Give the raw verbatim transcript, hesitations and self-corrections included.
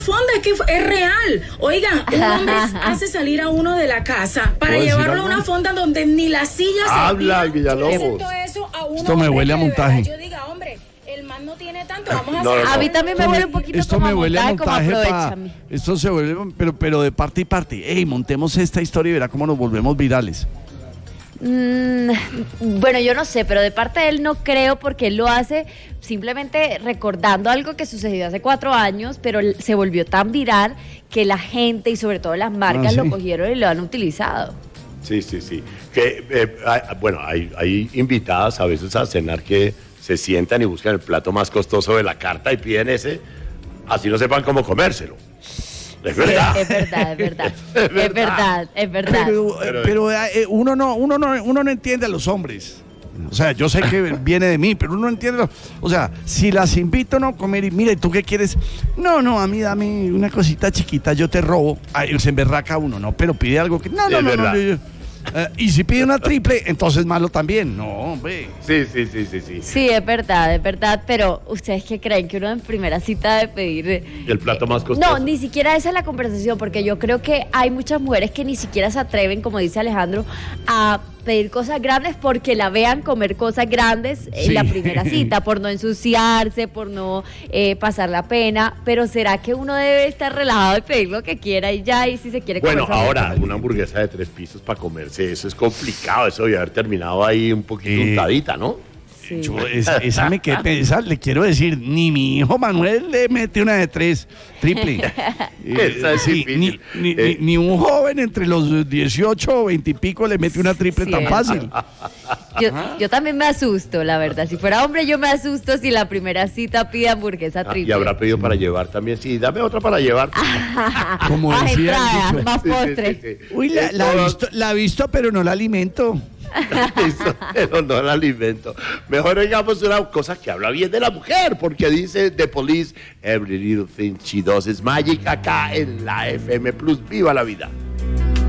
fonda, es que es real. Oigan, un hombre hace salir a uno de la casa para llevarlo a una fonda donde ni las sillas se habla Villalobos. Eso a uno. Esto me huele a montaje. Yo diga, hombre, el man no tiene tanto, vamos a No, hacer. no, A mí también me huele un poquito Esto como me a huele a montaje, como montaje, pa- aprovechame. esto se vuelve, pero, pero de parte y parte. Ey, montemos esta historia y verá cómo nos volvemos virales. Mm, bueno, yo no sé, pero de parte de él no creo, porque él lo hace simplemente recordando algo que sucedió hace cuatro años, pero se volvió tan viral que la gente y sobre todo las marcas Ah, sí. lo cogieron y lo han utilizado. Sí, sí, sí. Que, eh, hay- bueno, hay, hay invitadas a veces a cenar que se sientan y buscan el plato más costoso de la carta y piden ese, así no sepan cómo comérselo. Es verdad. Es verdad, es verdad. Es Es verdad, es verdad. Pero, Pero- pero, eh, uno no, uno no, uno no entiende a los hombres. O sea, yo sé que viene de mí, pero uno no entiende. Los, o sea, si las invito no a comer y mira, ¿y tú qué quieres? No, no, a mí dame una cosita chiquita, yo te robo. Ay, se emberraca uno, no, pero pide algo que no, no, Es no, no, verdad. no, yo- eh, y si pide una triple, entonces malo también. No, hombre. Sí, sí, sí, sí, sí. Sí, es verdad, es verdad, pero ¿ustedes qué creen? Que uno en primera cita debe pedir... El plato más costoso. No, ni siquiera esa es la conversación, porque yo creo que hay muchas mujeres que ni siquiera se atreven, como dice Alejandro, a pedir cosas grandes porque la vean comer cosas grandes en Sí. la primera cita, por no ensuciarse, por no eh, pasar la pena. Pero ¿será que uno debe estar relajado y pedir lo que quiera y ya, y si se quiere comer? Bueno, familia? ahora, una hamburguesa de tres pisos para comerse, eso es complicado, eso debe haber terminado ahí un poquito Eh, untadita, ¿no? Sí. Yo, esa, esa me quedé pensar, le quiero decir, ni mi hijo Manuel le mete una de tres, triple. Eh, Esa es sí, difícil. Ni, ni- Eh. ni- ni un joven entre los dieciocho o veinte y pico le mete una triple Sí, tan es. fácil. Yo, yo también me asusto, la verdad. Si fuera hombre, yo me asusto si la primera cita pide hamburguesa Ah, triple. y habrá pedido para llevar también. Sí, dame otra para llevar. Como Más decía el entradas, dicho. más Sí, sí, postre. sí, sí. Uy, la, Eh, la, he todos- visto, la he visto, pero no la alimento. Eso, pero no el alimento. Mejor oigamos una cosa que habla bien de la mujer, porque dice The Police, Every Little Thing She Does is Magic, acá en la F M Plus. ¡Viva la vida!